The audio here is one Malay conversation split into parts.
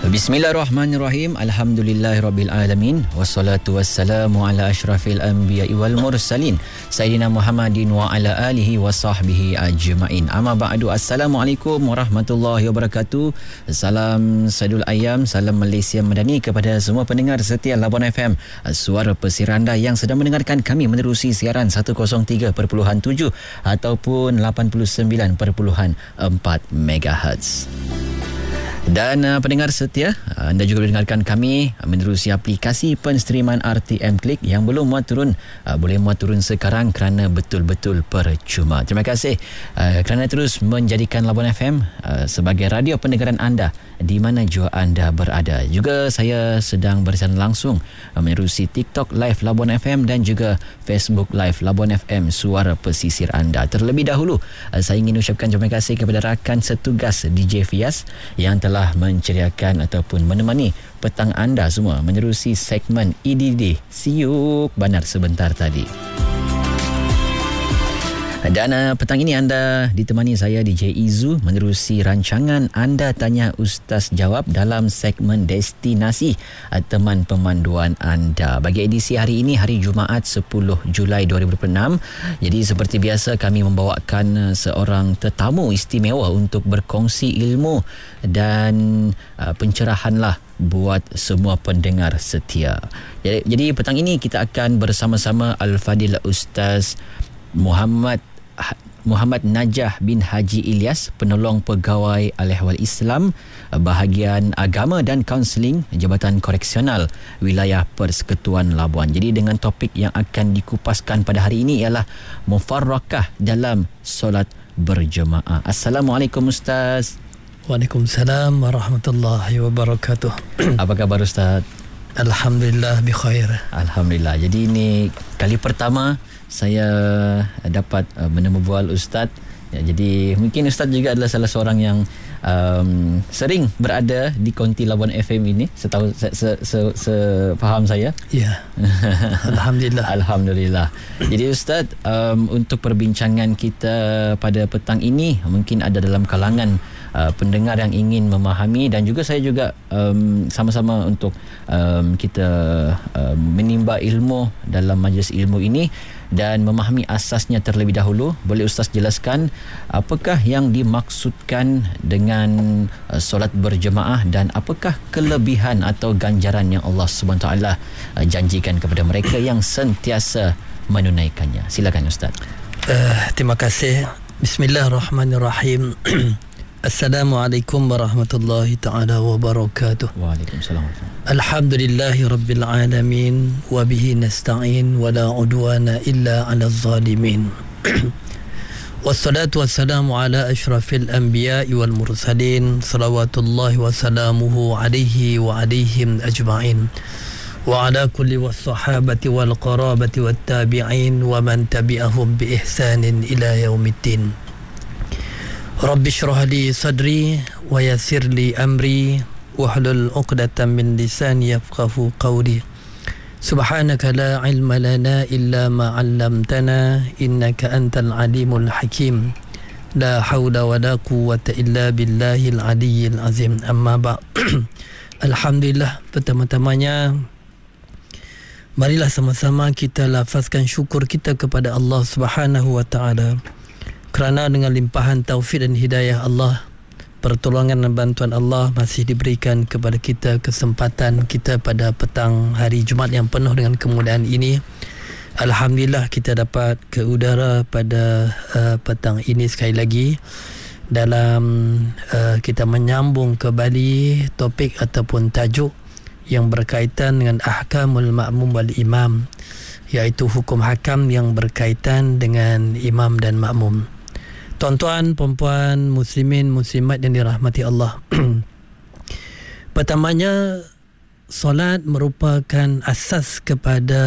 Bismillahirrahmanirrahim. Alhamdulillahirabbil alamin wassalatu wassalamu ala asyrafil anbiya'i wal mursalin sayyidina Muhammadin wa ala alihi wa sahbihi ajma'in. Amma ba'du. Assalamualaikum warahmatullahi wabarakatuh. Salam Sadul Ayam, salam Malaysia Madani kepada semua pendengar setia Labuan FM, suara pesir anda yang sedang mendengarkan kami menerusi siaran 103.7 ataupun 89.4 MHz. Dan pendengar setia, anda juga boleh dengarkan kami menerusi aplikasi penstreaman RTM Klik yang belum muat turun, boleh muat turun sekarang kerana betul-betul percuma. Terima kasih kerana terus menjadikan Labuan FM sebagai radio pendengaran anda di mana jua anda berada. Juga saya sedang bersiaran langsung menerusi TikTok Live Labuan FM dan juga Facebook Live Labuan FM, suara pesisir anda. Terlebih dahulu, saya ingin ucapkan terima kasih kepada rakan setugas DJ Fias yang telah menceriakan ataupun menemani petang anda semua menerusi segmen IDD Siuk Banar sebentar tadi. Dan petang ini anda ditemani saya DJ Izu menerusi rancangan Anda Tanya Ustaz Jawab dalam segmen Destinasi teman pemanduan anda. Bagi edisi hari ini, hari Jumaat 10 Julai 2026. Jadi seperti biasa kami membawakan seorang tetamu istimewa untuk berkongsi ilmu dan pencerahanlah buat semua pendengar setia. Jadi petang ini kita akan bersama-sama Al-Fadil Ustaz Muhammad Najah bin Haji Ilyas, penolong pegawai Al-Ehwal Islam bahagian agama dan kaunseling Jabatan Koreksional Wilayah Persekutuan Labuan. Jadi dengan topik yang akan dikupaskan pada hari ini ialah mufarraqah dalam solat berjemaah. Assalamualaikum Ustaz. Waalaikumsalam warahmatullahi wabarakatuh. Apa khabar Ustaz? Alhamdulillah bi khair. Alhamdulillah. Jadi ini kali pertama saya dapat menemu bual Ustaz. Ya, jadi mungkin Ustaz juga adalah salah seorang yang sering berada di konti Labuan FM ini, setahu sepaham saya. Ya. Alhamdulillah. Alhamdulillah. Jadi Ustaz, untuk perbincangan kita pada petang ini mungkin ada dalam kalangan pendengar yang ingin memahami, dan juga saya juga sama-sama untuk kita menimba ilmu dalam majlis ilmu ini dan memahami asasnya terlebih dahulu. Boleh Ustaz jelaskan apakah yang dimaksudkan dengan solat berjemaah dan apakah kelebihan atau ganjaran yang Allah SWT janjikan kepada mereka yang sentiasa menunaikannya? Silakan Ustaz. Terima kasih. Bismillahirrahmanirrahim. Assalamualaikum warahmatullahi ta'ala wabarakatuh. Waalaikumsalam. Alhamdulillahi rabbil alamin wa bihi nasta'in wa la udwana illa 'alal zalimin. Wassalatu wassalamu ala asyrafil anbiya'i wal mursalin salawatullahi wa salamuhu alaihi wa alaihim ajma'in wa ala kulli wassahabati wal qarabati wat tabi'in wa man tabi'ahum bi ihsanin ila yaumiddin. Rabbi syrah li sadri wa yassir li amri wahlul 'uqdatam min lisani yafqahu qawli. Subhanaka la ilma lana illa ma 'allamtana innaka antal alimul hakim. La haula wa la quwwata illa billahil aliyyil azim. Amma ba'. Alhamdulillah, pertama-tamanya marilah sama-sama kita lafazkan syukur kita kepada Allah Subhanahu wa taala kerana dengan limpahan taufik dan hidayah Allah, pertolongan dan bantuan Allah masih diberikan kepada kita kesempatan kita pada petang hari Jumaat yang penuh dengan kemuliaan ini. Alhamdulillah kita dapat ke udara pada petang ini sekali lagi dalam kita menyambung kembali topik ataupun tajuk yang berkaitan dengan ahkamul ma'mum wal imam, iaitu hukum hakam yang berkaitan dengan imam dan makmum. Tuan-tuan, puan-puan, muslimin, muslimat yang dirahmati Allah. Pertamanya, solat merupakan asas kepada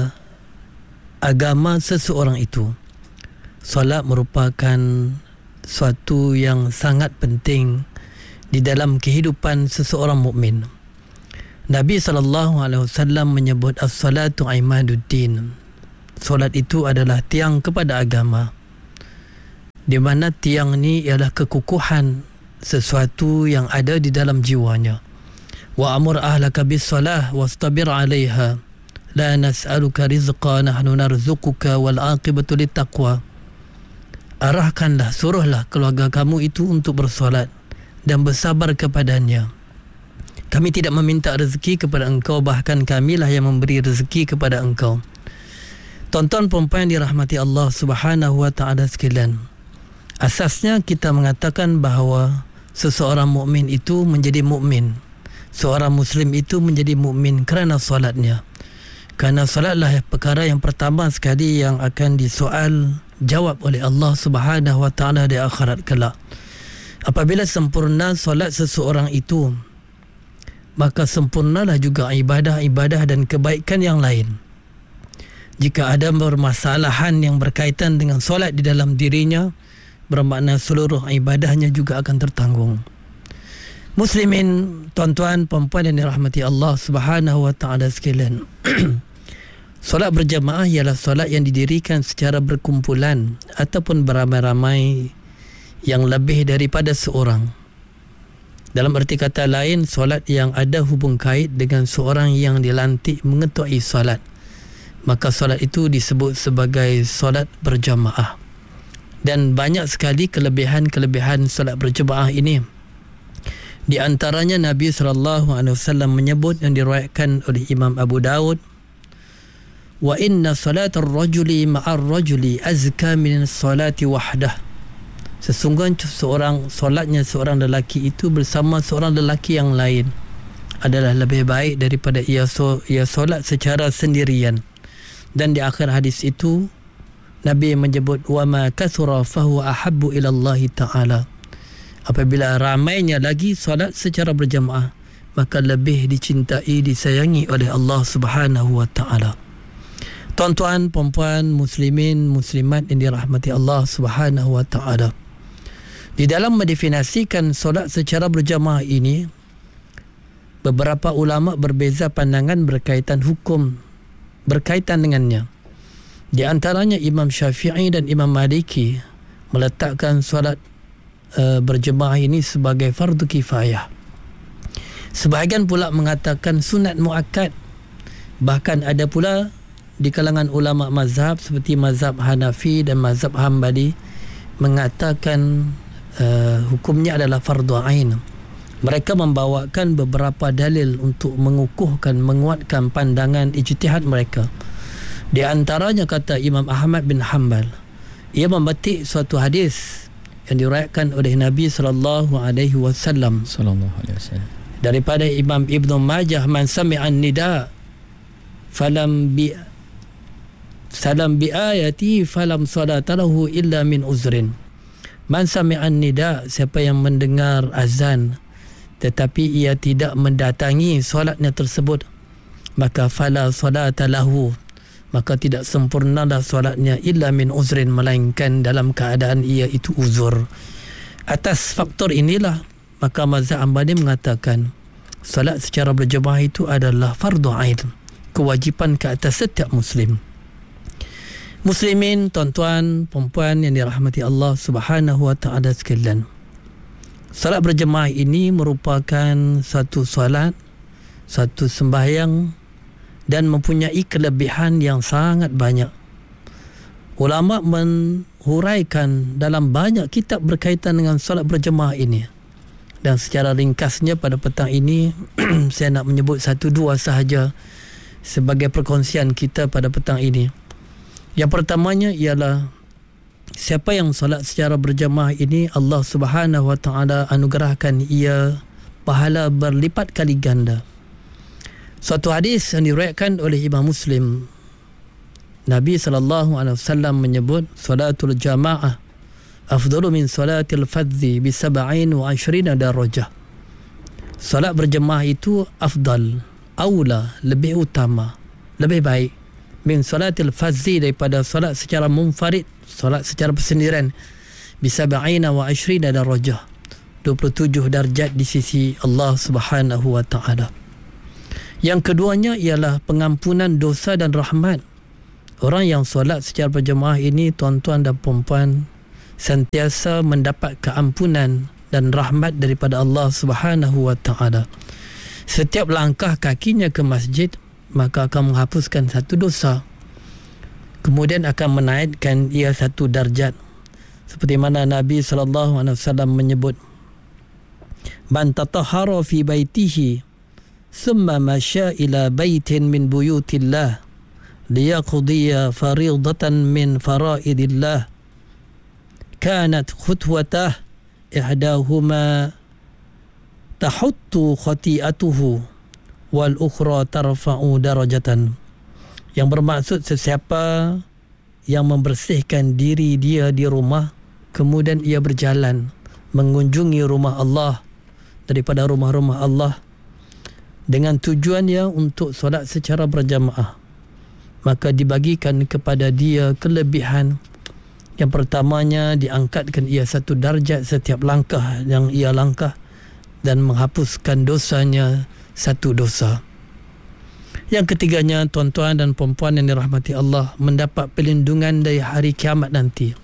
agama seseorang itu. Solat merupakan suatu yang sangat penting di dalam kehidupan seseorang mukmin. Nabi SAW menyebut as-salatu imaduddin. Solat itu adalah tiang kepada agama, di mana tiang ni ialah kekukuhan sesuatu yang ada di dalam jiwanya. wa amur ahlaka bis salah wastabir 'alaiha la nas'aluka rizqa nahnu narzuquka wal 'aqibatu littaqwa. Arahkanlah, suruhlah keluarga kamu itu untuk bersolat dan bersabar kepadanya. Kami tidak meminta rezeki kepada engkau, bahkan kamilah yang memberi rezeki kepada engkau. Tuan-tuan perempuan dirahmati Allah Subhanahu wa taala sekalian, asasnya kita mengatakan bahawa seseorang mukmin itu menjadi mukmin, seorang muslim itu menjadi mukmin kerana solatnya. Kerana solatlah perkara yang pertama sekali yang akan disoal jawab oleh Allah Subhanahu wa taala di akhirat kelak. Apabila sempurna solat seseorang itu, maka sempurnalah juga ibadah-ibadah dan kebaikan yang lain. Jika ada permasalahan yang berkaitan dengan solat di dalam dirinya, bermakna seluruh ibadahnya juga akan tertanggung. Muslimin, tuan-tuan, perempuan yang dirahmati Allah Subhanahu wa taala sekalian. Solat berjamaah ialah solat yang didirikan secara berkumpulan ataupun beramai-ramai yang lebih daripada seorang. Dalam erti kata lain, solat yang ada hubung kait dengan seorang yang dilantik mengetuai solat, maka solat itu disebut sebagai solat berjamaah. Dan banyak sekali kelebihan-kelebihan solat berjamaah ini. Di antaranya Nabi SAW menyebut yang diriwayatkan oleh Imam Abu Daud, wa inna salat ar-rajuli ma'ar rajuli azka min salati wahdah. Sesungguhnya solatnya seorang lelaki itu bersama seorang lelaki yang lain adalah lebih baik daripada ia solat secara sendirian. Dan di akhir hadis itu Nabi menyebut wa ma kathura fahuwa ahabbu ila Allah taala. Apabila ramainya lagi solat secara berjamaah, maka lebih dicintai, disayangi oleh Allah Subhanahu wa taala. Tuan-tuan, perempuan, muslimin, muslimat yang dirahmati Allah Subhanahu wa taala, di dalam mendefinisikan solat secara berjamaah ini, beberapa ulama berbeza pandangan berkaitan hukum berkaitan dengannya. Di antaranya Imam Syafi'i dan Imam Maliki meletakkan solat berjemaah ini sebagai fardu kifayah. Sebahagian pula mengatakan sunat muakkad. Bahkan ada pula di kalangan ulama mazhab seperti mazhab Hanafi dan mazhab Hambali mengatakan hukumnya adalah fardu ain. Mereka membawakan beberapa dalil untuk mengukuhkan, menguatkan pandangan ijtihad mereka. Di antaranya kata Imam Ahmad bin Hanbal, ia membatik suatu hadis yang diriwayatkan oleh Nabi sallallahu alaihi wasallam daripada Imam Ibnu Majah, man sami'an nida falam bi ayati falam salata lahu illa min uzrin. Man sami'an nida, siapa yang mendengar azan tetapi ia tidak mendatangi solatnya tersebut, maka fala salata lahu, maka tidak sempurnalah solatnya illa min uzrin, melainkan dalam keadaan ia itu uzur. Atas faktor inilah maka mazhab Hambali mengatakan solat secara berjemaah itu adalah fardu ain, kewajipan ke atas setiap muslim. Muslimin, tuan-tuan, perempuan yang dirahmati Allah Subhanahu wa taala sekalian, solat berjemaah ini merupakan satu solat, satu sembahyang dan mempunyai kelebihan yang sangat banyak. Ulama menghuraikan dalam banyak kitab berkaitan dengan solat berjemaah ini. Dan secara ringkasnya pada petang ini saya nak menyebut satu dua sahaja sebagai perkongsian kita pada petang ini. Yang pertamanya ialah siapa yang solat secara berjamaah ini, Allah Subhanahu wa taala anugerahkan ia pahala berlipat kali ganda. Suatu hadis yang diriwayatkan oleh Imam Muslim, Nabi sallallahu alaihi wasallam menyebut salatul jamaah afdalu min salatil fadzi bi 27 darajah. Salat berjemaah itu afdal, aula, lebih utama, lebih baik min salatil fadzi, daripada salat secara munfarid, salat secara bersendirian, bi 27 darajah, 27 darjat di sisi Allah Subhanahu wa taala. Yang keduanya ialah pengampunan dosa dan rahmat. Orang yang solat secara berjemaah ini, tuan-tuan dan puan-puan, sentiasa mendapat keampunan dan rahmat daripada Allah Subhanahu wa taala. Setiap langkah kakinya ke masjid maka akan menghapuskan satu dosa, kemudian akan menaikkan ia satu darjat. Seperti mana Nabi SAW menyebut, man tatahhara fi baitihi thumma masya ila baitin min buyutillah liyaqdiya fariidatan min faraidillah kanat khutwatah ihdahuma tahuttu khati'atuhu wal ukhra tarfa'u darajatan. Yang bermaksud sesiapa yang membersihkan diri dia di rumah, kemudian ia berjalan mengunjungi rumah Allah daripada rumah-rumah Allah dengan tujuannya untuk solat secara berjamaah, maka dibagikan kepada dia kelebihan. Yang pertamanya, diangkatkan ia satu darjat setiap langkah yang ia langkah dan menghapuskan dosanya satu dosa. Yang ketiganya, tuan-tuan dan puan-puan yang dirahmati Allah, mendapat perlindungan dari hari kiamat nanti.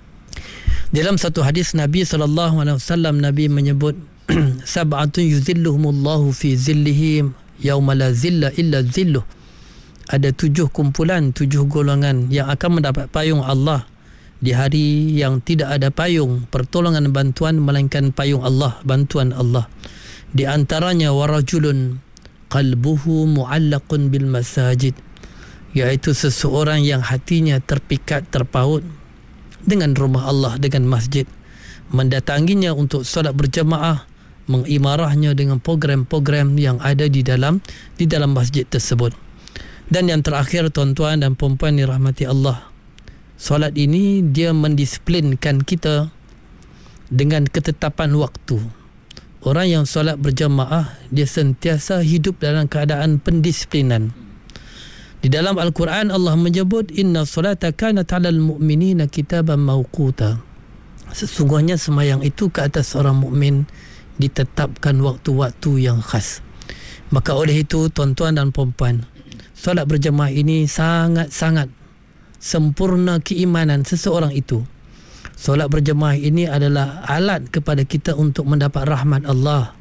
Dalam satu hadis Nabi SAW, Nabi menyebut sab'atun yuzilluhumullahu fi zillihi yauma la zilla illa zilluh. Ada 7 kumpulan, 7 golongan yang akan mendapat payung Allah di hari yang tidak ada payung, pertolongan bantuan melainkan payung Allah, bantuan Allah. Di antaranya warajulun qalbuhu mu'allaqun bil masajid, iaitu seseorang yang hatinya terpikat, terpaut dengan rumah Allah, dengan masjid, mendatanginya untuk solat berjamaah, mengimarahnya dengan program-program yang ada di dalam masjid tersebut. Dan yang terakhir, tuan-tuan dan puan-puan dirahmati Allah, solat ini dia mendisiplinkan kita dengan ketetapan waktu. Orang yang solat berjamaah, dia sentiasa hidup dalam keadaan pendisiplinan. Di dalam Al-Quran Allah menyebut inna solata kanat 'alal mu'minina kitaban mawquta. Sesungguhnya sembahyang itu ke atas orang mukmin ditetapkan waktu-waktu yang khas. Maka oleh itu, tuan-tuan dan puan-puan, solat berjamaah ini sangat-sangat sempurna keimanan seseorang itu. Solat berjamaah ini adalah alat kepada kita untuk mendapat rahmat Allah,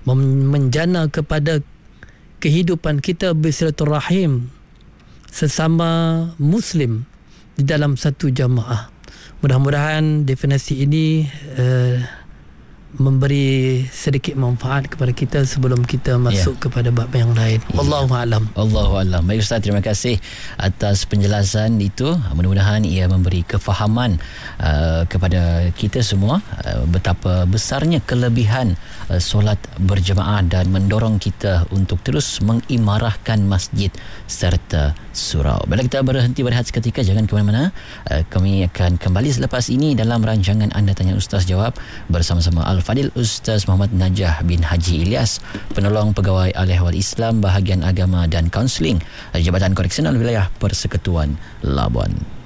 menjana kepada kehidupan kita bersilaturahim sesama Muslim di dalam satu jamaah. Mudah-mudahan definisi ini memberi sedikit manfaat kepada kita sebelum kita masuk kepada bab yang lain. Wallahu a'lam. Allahu a'lam. Baik Ustaz, terima kasih atas penjelasan itu. Mudah-mudahan ia memberi kefahaman kepada kita semua betapa besarnya kelebihan solat berjemaah dan mendorong kita untuk terus mengimarahkan masjid serta surau. Bila kita berhenti berehat seketika, jangan ke mana-mana. Kami akan kembali selepas ini dalam rancangan Anda Tanya Ustaz Jawab bersama-sama Al-Fadil Ustaz Muhammad Najah bin Haji Ilyas, penolong pegawai Al-Ehwal Islam bahagian agama dan kaunseling Jabatan Koreksional Wilayah Persekutuan Labuan.